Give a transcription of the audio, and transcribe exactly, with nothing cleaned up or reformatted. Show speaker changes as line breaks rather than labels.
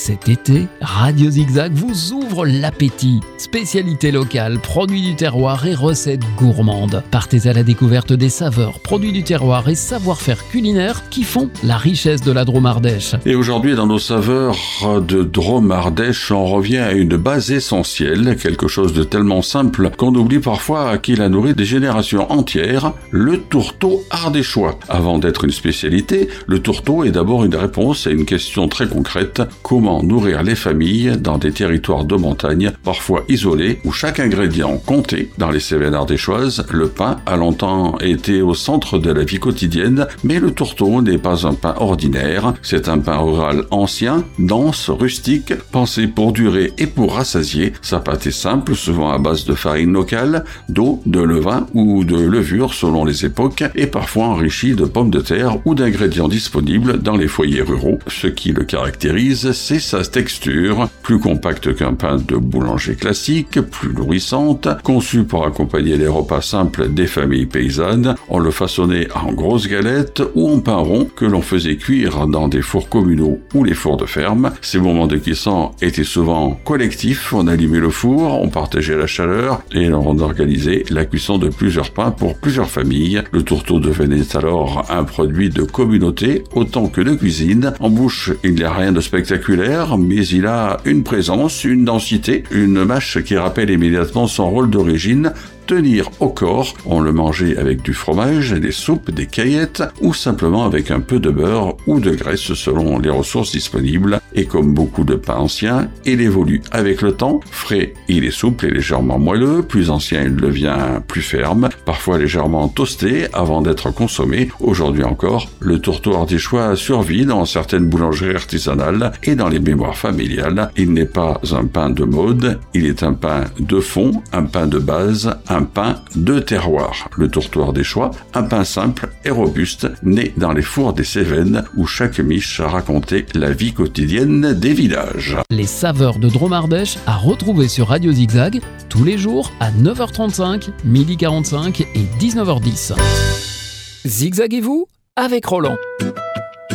Cet été, Radio Zigzag vous ouvre l'appétit. Spécialités locales, produits du terroir et recettes gourmandes. Partez à la découverte des saveurs, produits du terroir et savoir-faire culinaire qui font la richesse de la Drôme-Ardèche.
Et aujourd'hui, dans nos saveurs de Drôme-Ardèche, on revient à une base essentielle, quelque chose de tellement simple qu'on oublie parfois qu'il a nourri des générations entières, le tourteau ardéchois. Avant d'être une spécialité, le tourteau est d'abord une réponse à une question très concrète: comment nourrir les familles dans des territoires de montagne, parfois isolés, où chaque ingrédient comptait. Dans les Cévennes ardéchoises, le pain a longtemps été au centre de la vie quotidienne, mais le tourteau n'est pas un pain ordinaire, c'est un pain rural ancien, dense, rustique, pensé pour durer et pour rassasier. Sa pâte est simple, souvent à base de farine locale, d'eau, de levain ou de levure selon les époques, et parfois enrichi de pommes de terre ou d'ingrédients disponibles dans les foyers ruraux. Ce qui le caractérise, c'est sa texture, plus compacte qu'un pain de boulanger classique, plus nourrissante, conçu pour accompagner les repas simples des familles paysannes. On le façonnait en grosses galettes ou en pain rond que l'on faisait cuire dans des fours communaux ou les fours de ferme. Ces moments de cuisson étaient souvent collectifs, on allumait le four, on partageait la chaleur et on organisait la cuisson de plusieurs pains pour plusieurs familles. Le tourteau devenait alors un produit de communauté autant que de cuisine. En bouche, il n'y a rien de spectaculaire, mais il a une présence, une densité, une mâche qui rappelle immédiatement son rôle d'origine: tenir au corps. On le mangeait avec du fromage, des soupes, des caillettes ou simplement avec un peu de beurre ou de graisse selon les ressources disponibles. Et comme beaucoup de pains anciens, il évolue avec le temps. Frais, il est souple et légèrement moelleux. Plus ancien, il devient plus ferme, parfois légèrement toasté avant d'être consommé. Aujourd'hui encore, le tourteau ardéchois survit dans certaines boulangeries artisanales et dans les mémoires familiales. Il n'est pas un pain de mode, il est un pain de fond, un pain de base, un pain de terroir. Le tourteau ardéchois, un pain simple et robuste, né dans les fours des Cévennes où chaque miche racontait la vie quotidienne des villages.
Les saveurs de Drôme-Ardèche à retrouver sur Radio Zigzag tous les jours à neuf heures trente-cinq, midi quarante-cinq et dix-neuf heures dix. Zigzaguez-vous avec Roland.